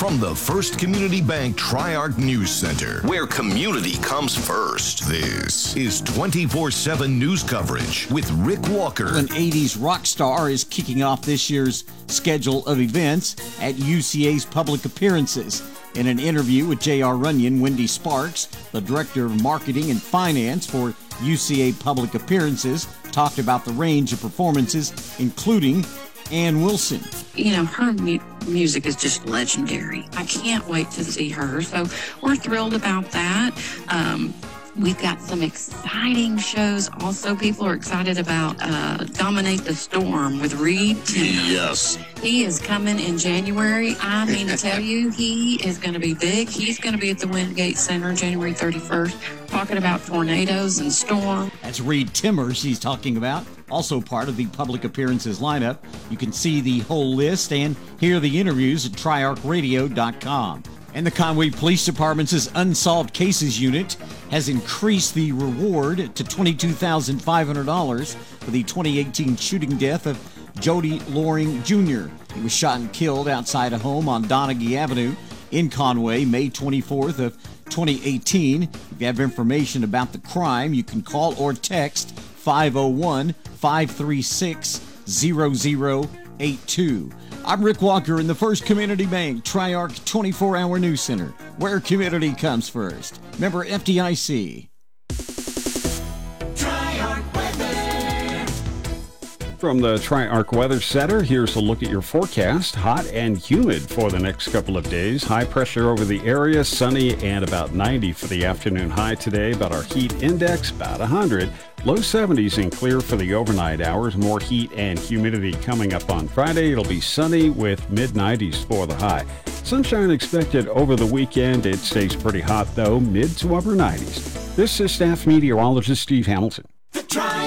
From the First Community Bank Tri-Arc News Center, where community comes first, this is 24/7 news coverage with Rick Walker. An 80s rock star is kicking off this year's schedule of events at UCA's public appearances. In an interview with J.R. Runyon, Wendy Sparks, the Director of Marketing and Finance for UCA Public Appearances, talked about the range of performances, including Ann Wilson. You know, her music is just legendary. I can't wait to see her. So we're thrilled about that. We've got some exciting shows. Also, people are excited about Dominate the Storm with Reed Timmer. Yes. He is coming in January. I mean to tell you, he is going to be big. He's going to be at the Wingate Center January 31st, talking about tornadoes and storm. That's Reed Timmers he's talking about, also part of the public appearances lineup. You can see the whole list and hear the interviews at triarcradio.com. And the Conway Police Department's Unsolved Cases Unit has increased the reward to $22,500 for the 2018 shooting death of Jody Loring Jr. He was shot and killed outside a home on Donaghy Avenue in Conway, May 24th of 2018. If you have information about the crime, you can call or text 501-536-0082. I'm Rick Walker in the First Community Bank Tri-Arc 24-hour news center, where community comes first. Member FDIC. Tri-Arc Weather. From the Tri-Arc Weather Center, here's a look at your forecast. Hot and humid for the next couple of days. High pressure over the area, sunny and about 90 for the afternoon high today, but our heat index about 100. Low 70s and clear for the overnight hours. More heat and humidity coming up on Friday. It'll be sunny with mid-90s for the high. Sunshine expected over the weekend. It stays pretty hot, though, mid to upper 90s. This is staff meteorologist Steve Hamilton.